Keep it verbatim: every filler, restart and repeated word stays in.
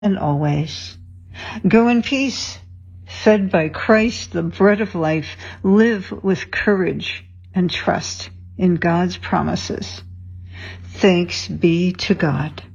and always. Go in peace, fed by Christ, the bread of life. Live with courage and trust in God's promises. Thanks be to God.